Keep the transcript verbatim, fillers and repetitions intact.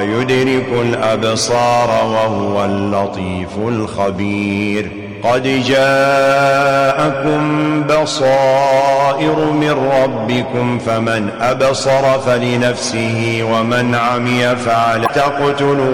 يدرك الأبصار وهو اللطيف الخبير. قد جاءكم بصائر من ربكم فمن أبصر فلنفسه ومن عمي فعلى تقتلوا